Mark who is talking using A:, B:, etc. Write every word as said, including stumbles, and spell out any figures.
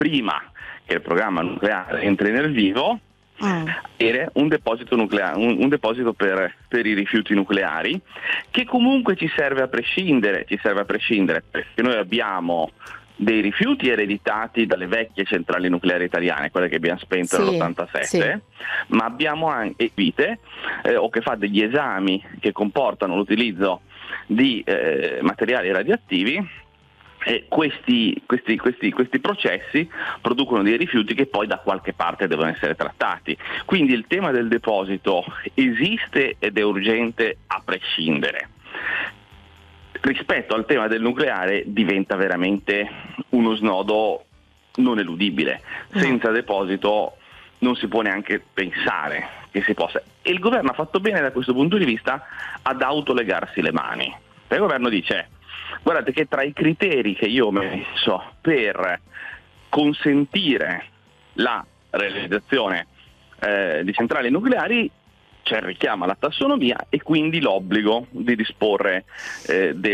A: prima che il programma nucleare entri nel vivo,
B: Mm.
A: avere un deposito nucleare, un, un deposito per, per i rifiuti nucleari, che comunque ci serve a prescindere, ci serve a prescindere, perché noi abbiamo dei rifiuti ereditati dalle vecchie centrali nucleari italiane, quelle che abbiamo spento
B: Sì,
A: nell'ottantasette,
B: sì.
A: ma abbiamo anche vite eh, o che fa degli esami che comportano l'utilizzo di eh, materiali radioattivi. E questi, questi, questi, questi processi producono dei rifiuti che poi da qualche parte devono essere trattati. Quindi il tema del deposito esiste ed è urgente a prescindere. Rispetto al tema del nucleare diventa veramente uno snodo non eludibile.
B: No.
A: Senza deposito non si può neanche pensare che si possa. E il governo ha fatto bene da questo punto di vista ad autolegarsi le mani. Il governo dice: guardate che tra i criteri che io ho messo per consentire la realizzazione eh, di centrali nucleari c'è il richiamo alla tassonomia e quindi l'obbligo di disporre eh, del